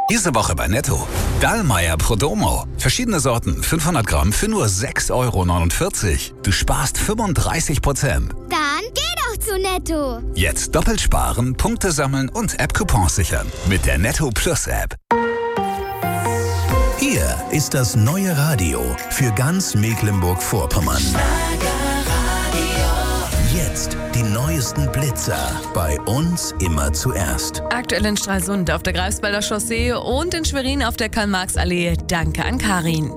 Diese Woche bei Netto. Dallmayr Prodomo. Verschiedene Sorten, 500 Gramm für nur 6,49 Euro. Du sparst 35%. Dann geh doch zu Netto. Jetzt doppelt sparen, Punkte sammeln und App-Coupons sichern. Mit der Netto Plus App. Hier ist das neue Radio für ganz Mecklenburg-Vorpommern. Jetzt die neuesten Blitzer. Bei uns immer zuerst. Aktuell in Stralsund auf der Greifswalder Chaussee und in Schwerin auf der Karl-Marx-Allee. Danke an Karin.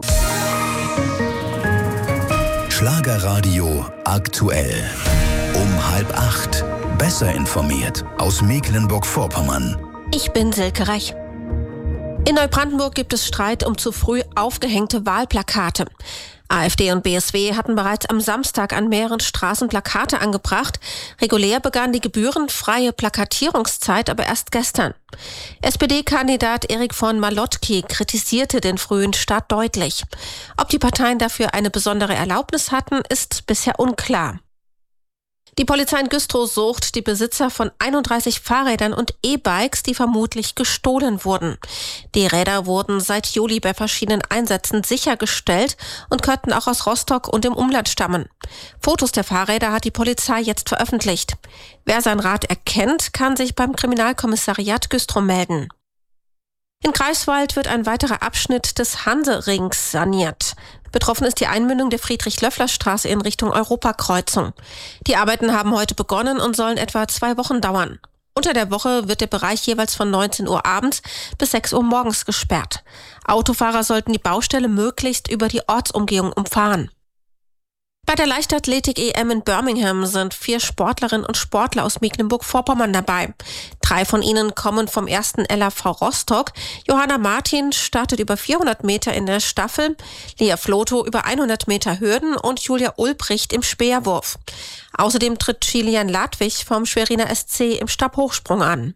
Schlagerradio aktuell. Um 7:30. Besser informiert aus Mecklenburg-Vorpommern. Ich bin Silke Reich. In Neubrandenburg gibt es Streit um zu früh aufgehängte Wahlplakate. AfD und BSW hatten bereits am Samstag an mehreren Straßen Plakate angebracht. Regulär begann die gebührenfreie Plakatierungszeit aber erst gestern. SPD-Kandidat Erik von Malotki kritisierte den frühen Start deutlich. Ob die Parteien dafür eine besondere Erlaubnis hatten, ist bisher unklar. Die Polizei in Güstrow sucht die Besitzer von 31 Fahrrädern und E-Bikes, die vermutlich gestohlen wurden. Die Räder wurden seit Juli bei verschiedenen Einsätzen sichergestellt und könnten auch aus Rostock und dem Umland stammen. Fotos der Fahrräder hat die Polizei jetzt veröffentlicht. Wer sein Rad erkennt, kann sich beim Kriminalkommissariat Güstrow melden. In Greifswald wird ein weiterer Abschnitt des Hanserings saniert. Betroffen ist die Einmündung der Friedrich-Löffler-Straße in Richtung Europakreuzung. Die Arbeiten haben heute begonnen und sollen etwa 2 Wochen dauern. Unter der Woche wird der Bereich jeweils von 19 Uhr abends bis 6 Uhr morgens gesperrt. Autofahrer sollten die Baustelle möglichst über die Ortsumgehung umfahren. Bei der Leichtathletik-EM in Birmingham sind 4 Sportlerinnen und Sportler aus Mecklenburg-Vorpommern dabei. 3 von ihnen kommen vom 1. LAV Rostock. Johanna Martin startet über 400 Meter in der Staffel, Lea Floto über 100 Meter Hürden und Julia Ulbricht im Speerwurf. Außerdem tritt Kilian Ladwig vom Schweriner SC im Stabhochsprung an.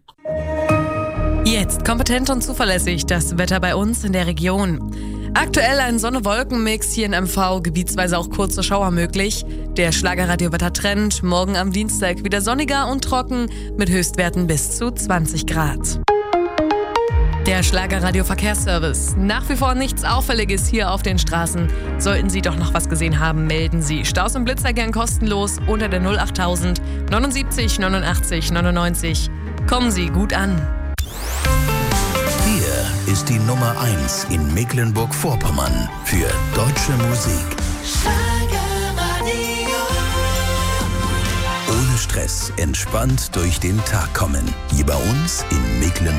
Jetzt kompetent und zuverlässig das Wetter bei uns in der Region. Aktuell ein Sonne-Wolken-Mix hier in MV, gebietsweise auch kurze Schauer möglich. Der Schlagerradio-Wettertrend, morgen am Dienstag wieder sonniger und trocken mit Höchstwerten bis zu 20 Grad. Der Schlagerradio-Verkehrsservice. Nach wie vor nichts Auffälliges hier auf den Straßen. Sollten Sie doch noch was gesehen haben, melden Sie. Staus und Blitzer gern kostenlos unter der 08000 79 89 99. Kommen Sie gut an. Hier ist die Nummer 1 in Mecklenburg-Vorpommern für deutsche Musik. Schlagerradio. Ohne Stress, entspannt durch den Tag kommen. Hier bei uns in Mecklenburg.